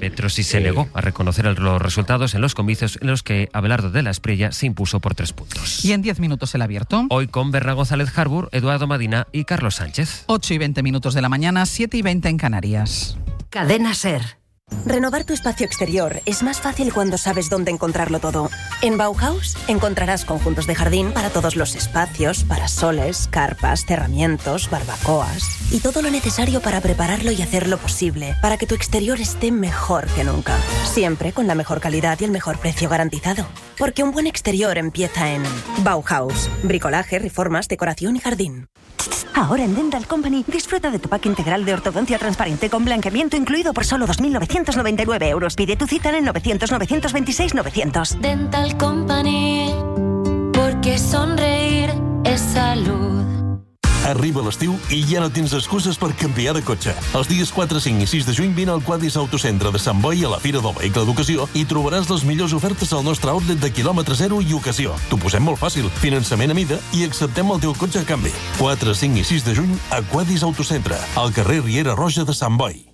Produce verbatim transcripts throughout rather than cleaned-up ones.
Petro sí se negó a reconocer los resultados en los comicios en los que Abelardo de la Espriella se impuso por tres puntos. Y en diez minutos el abierto. Hoy con Berna González Harbour, Eduardo Madina y Carlos Sánchez. ocho y veinte minutos de la mañana, siete y veinte en Canarias. Cadena SER. Renovar tu espacio exterior es más fácil cuando sabes dónde encontrarlo todo. En Bauhaus encontrarás conjuntos de jardín para todos los espacios, parasoles, carpas, cerramientos, barbacoas y todo lo necesario para prepararlo y hacerlo posible, para que tu exterior esté mejor que nunca. Siempre con la mejor calidad y el mejor precio garantizado. Porque un buen exterior empieza en Bauhaus. Bricolaje, reformas, decoración y jardín. Ahora en Dental Company disfruta de tu pack integral de ortodoncia transparente con blanqueamiento incluido por solo dos mil novecientos noventa y nueve euros. Pide tu cita en el novecientos, novecientos veintiséis, novecientos. Dental Company, porque sonreír es salud. Arriba l'estiu i ja no tens excuses per canviar de cotxe. Els dies quatre, cinc i sis de juny vine al Quadis Autocentre de Sant Boi a la Fira del Vehicle d'Ocasió i trobaràs les millors ofertes al nostre outlet de quilòmetre zero i ocasió. T'ho posem molt fàcil, finançament a mida i acceptem el teu cotxe a canvi. quatre, cinc i sis de juny a Quadis Autocentre, al carrer Riera Roja de Sant Boi.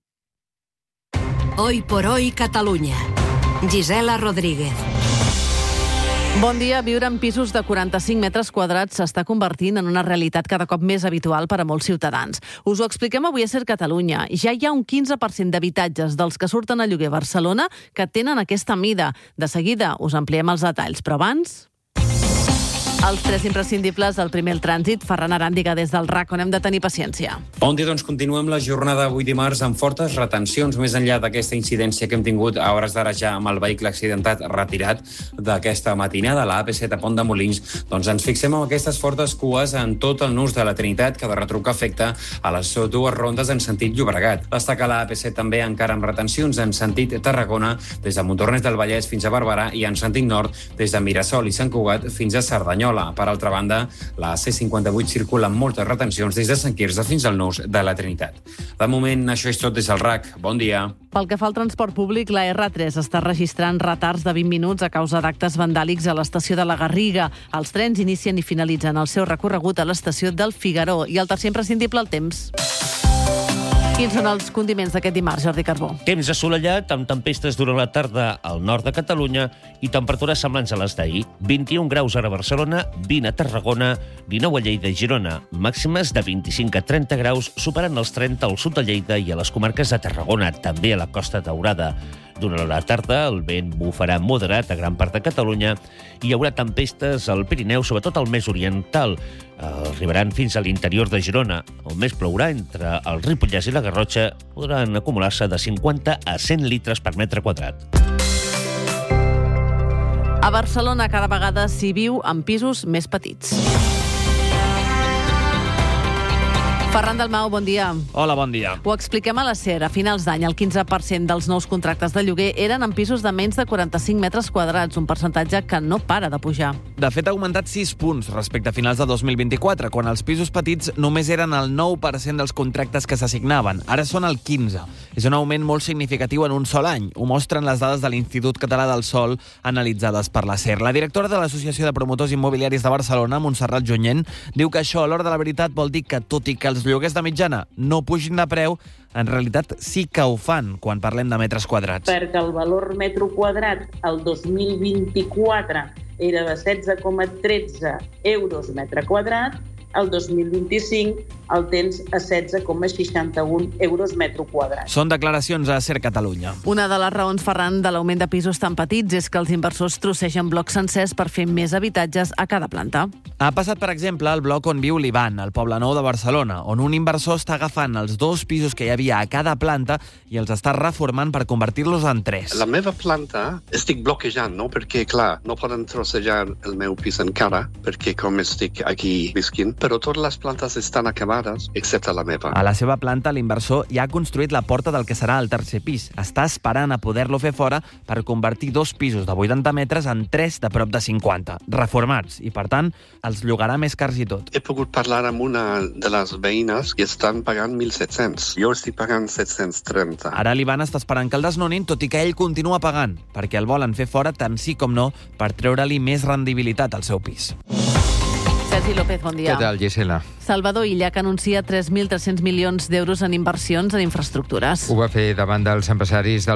Hoy por hoy Catalunya. Gisela Rodríguez. Bon dia. Viure en pisos de quaranta-cinc metres quadrats s'està convertint en una realitat cada cop més habitual per a molts ciutadans. Us ho expliquem avui a SER Catalunya. Ja hi ha un quinze per cent d'habitatges dels que surten a lloguer a Barcelona que tenen aquesta mida. De seguida us ampliem els detalls, però abans... Els tres imprescindibles, el primer el trànsit. Ferran Aràndiga des del R A C, on hem de tenir paciència. Bon dia, doncs continuem la jornada avui dimarts amb fortes retencions, més enllà d'aquesta incidència que hem tingut a hores d'ara ja amb el vehicle accidentat retirat d'aquesta matinada, la A P set a Pont de Molins. Doncs ens fixem en aquestes fortes cues en tot el nus de la Trinitat, que de retruc afecta a les dues rondes en sentit Llobregat. Destaca la A P set també encara amb retencions en sentit Tarragona, des de Montornès del Vallès fins a Barberà i en sentit nord, des de Mirasol i Sant Cugat fins a Cerdanyola. Per altra banda, la C cinquanta-vuit circula amb moltes retencions des de Sant Quirze fins al nus de la Trinitat. De moment, això és tot des del R A C. Bon dia. Pel que fa al transport públic, la R tres està registrant retards de vint minuts a causa d'actes vandàlics a l'estació de la Garriga. Els trens inicien i finalitzen el seu recorregut a l'estació del Figaró. I el tercer imprescindible, el temps. Quins són els condiments d'aquest dimarts, Jordi Carbó? Temps assolellat, amb tempestes durant la tarda al nord de Catalunya i temperatures semblants a les d'ahir. vint-i-un graus ara a Barcelona, vint a Tarragona, dinou a Lleida i Girona. Màximes de vint-i-cinc a trenta graus, superant els trenta al sud de Lleida i a les comarques de Tarragona, també a la Costa Daurada. Durant la tarda, el vent bufarà moderat a gran part de Catalunya i hi haurà tempestes al Pirineu, sobretot al més oriental. Arribaran fins a l'interior de Girona. On més plourà, entre el Ripollès i la Garrotxa, podran acumular-se de cinquanta a cent litres per metre quadrat. A Barcelona cada vegada s'hi viu en pisos més petits. Ferran Dalmau, bon dia. Hola, bon dia. Ho expliquem a la SER. A finals d'any, el quinze per cent dels nous contractes de lloguer eren en pisos de menys de quaranta-cinc metres quadrats, un percentatge que no para de pujar. De fet, ha augmentat sis punts respecte a finals de dos mil vint-i-quatre, quan els pisos petits només eren el nou per cent dels contractes que s'assignaven. Ara són el quinze. És un augment molt significatiu en un sol any. Ho mostren les dades de l'Institut Català del Sòl analitzades per la SER. La directora de l'Associació de Promotors Immobiliaris de Barcelona, Montserrat Junyent, diu que això, a l'hora de la veritat, vol dir que, tot i que els lloguers de mitjana no pugin de preu, en realitat sí que ho fan quan parlem de metres quadrats. Perquè el valor metro quadrat el dos mil vint-i-quatre era de setze coma tretze euros metre quadrat, el dos mil vint-i-cinc el tens a setze coma seixanta-un euros metre quadrat. Són declaracions a SER Catalunya. Una de les raons, Ferran, de l'augment de pisos tan petits és que els inversors trossegen blocs sencers per fer més habitatges a cada planta. Ha passat, per exemple, al bloc on viu l'Ivan, al Poblenou de Barcelona, on un inversor està agafant els dos pisos que hi havia a cada planta i els està reformant per convertir-los en tres. La meva planta estic bloquejant, no? Perquè, clar, no poden trossejar el meu pis encara, perquè com estic aquí visquint, però totes les plantes estan acabades, excepte la meva. A la seva planta, l'inversor ja ha construït la porta del que serà el tercer pis. Està esperant a poder-lo fer fora per convertir dos pisos de vuitanta metres en tres de prop de cinquanta, reformats, i per tant els llogarà més cars i tot. He pogut parlar amb una de les veïnes i estan pagant mil set-cents. Jo estic pagant set-cents trenta. Ara l'Ivan està esperant que el desnonin, tot i que ell continua pagant, perquè el volen fer fora tant sí com no per treure-li més rendibilitat al seu pis. Sergi López, bon dia. Què tal, Gisela? Salvador Illa, que anuncia tres mil tres-cents milions d'euros en inversions en infraestructures. Ho va fer davant dels empresaris del